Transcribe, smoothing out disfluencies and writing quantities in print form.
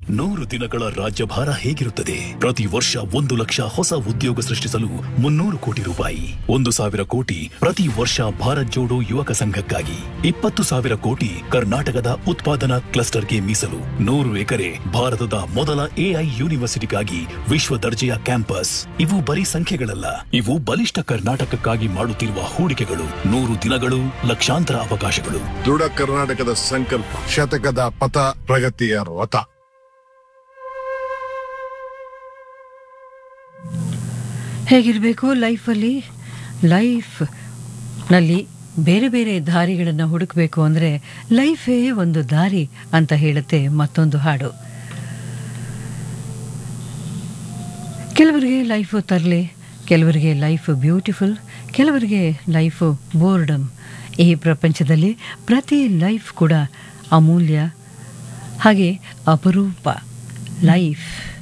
100 ದಿನಗಳ ರಾಜ್ಯಭಾರ ಹೇಗಿರುತ್ತದೆ? ಪ್ರತಿ ವರ್ಷ 1 ಲಕ್ಷ ಹೊಸ ಉದ್ಯೋಗ ಸೃಷ್ಟಿಸಲು 300 ಕೋಟಿ ರೂಪಾಯಿ, 1,000 ಕೋಟಿ ಪ್ರತಿ ವರ್ಷ ಭಾರತ್ ಜೋಡೋ ಯುವಕ ಸಂಘಕ್ಕಾಗಿ, 20,000 ಕೋಟಿ ಕರ್ನಾಟಕದ ಉತ್ಪಾದನಾ ಕ್ಲಸ್ಟರ್ಗೆ ಮೀಸಲು, 100 ಎಕರೆ ಭಾರತದ ಮೊದಲ AI ಯೂನಿವರ್ಸಿಟಿಗಾಗಿ ವಿಶ್ವ ದರ್ಜೆಯ ಕ್ಯಾಂಪಸ್. ಇವು ಬರೀ ಸಂಖ್ಯೆಗಳಲ್ಲ, ಇವು ಬಲಿಷ್ಠ ಕರ್ನಾಟಕಕ್ಕಾಗಿ ಮಾಡುತ್ತಿರುವ ಹೂಡಿಕೆಗಳು. 100 ದಿನಗಳು, ಲಕ್ಷಾಂತರ ಅವಕಾಶಗಳು. ದೃಢ ಕರ್ನಾಟಕದ ಸಂಕಲ್ಪ, ಶತಕದ ಪಥ, ಪ್ರಗತಿಯ ರಥ. ಹೇಗಿರಬೇಕು ಲೈಫಲ್ಲಿ? ಲೈಫ್ನಲ್ಲಿ ಬೇರೆ ಬೇರೆ ದಾರಿಗಳನ್ನು ಹುಡುಕಬೇಕು ಅಂದರೆ ಲೈಫೇ ಒಂದು ದಾರಿ ಅಂತ ಹೇಳುತ್ತೆ ಮತ್ತೊಂದು ಹಾಡು. ಕೆಲವರಿಗೆ ಲೈಫು ತರಲೆ, ಕೆಲವರಿಗೆ ಲೈಫ್ ಬ್ಯೂಟಿಫುಲ್, ಕೆಲವರಿಗೆ ಲೈಫು ಬೋರ್ಡಮ್. ಈ ಪ್ರಪಂಚದಲ್ಲಿ ಪ್ರತಿ ಲೈಫ್ ಕೂಡ ಅಮೂಲ್ಯ, ಹಾಗೆ ಅಪರೂಪ ಲೈಫ್.